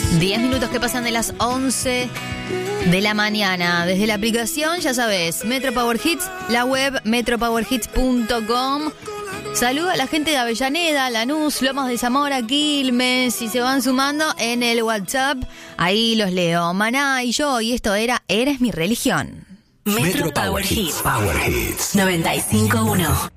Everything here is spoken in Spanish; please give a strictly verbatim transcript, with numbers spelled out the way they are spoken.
Diez minutos que pasan de las once de la mañana. Desde la aplicación, ya sabes, Metro Power Hits, la web metro power hits punto com. Saludo a la gente de Avellaneda, Lanús, Lomas de Zamora, Quilmes, y se van sumando en el WhatsApp. Ahí los leo. Maná y yo, y esto era Eres mi religión. Metro Power Hits. Power Hits. noventa y cinco punto uno.